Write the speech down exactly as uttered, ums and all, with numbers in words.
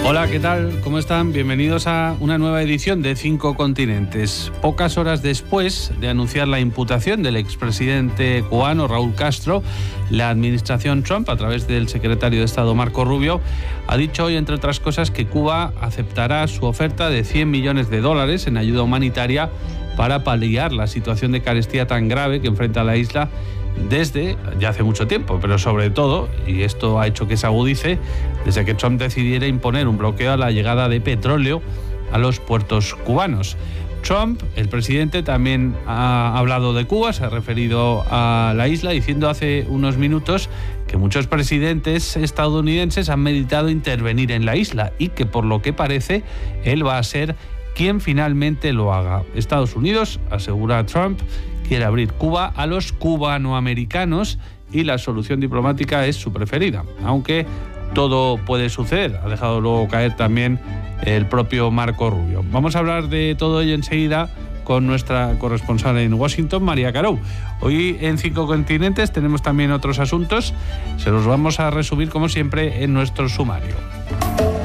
Hola, ¿qué tal? ¿Cómo están? Bienvenidos a una nueva edición de Cinco Continentes. Pocas horas después de anunciar la imputación del expresidente cubano Raúl Castro, la administración Trump, a través del secretario de Estado Marco Rubio, ha dicho hoy, entre otras cosas, que Cuba aceptará su oferta de cien millones de dólares en ayuda humanitaria para paliar la situación de carestía tan grave que enfrenta la isla desde ya hace mucho tiempo, pero sobre todo, y esto ha hecho que se agudice, desde que Trump decidiera imponer un bloqueo a la llegada de petróleo a los puertos cubanos. Trump, el presidente, también ha hablado de Cuba, se ha referido a la isla, diciendo hace unos minutos que muchos presidentes estadounidenses han meditado intervenir en la isla y que, por lo que parece, él va a ser quien finalmente lo haga. Estados Unidos, asegura Trump, quiere abrir Cuba a los cubanoamericanos y la solución diplomática es su preferida, aunque todo puede suceder, ha dejado luego caer también el propio Marco Rubio. Vamos a hablar de todo ello enseguida con nuestra corresponsal en Washington, María Carou. Hoy en Cinco Continentes tenemos también otros asuntos, se los vamos a resumir como siempre en nuestro sumario.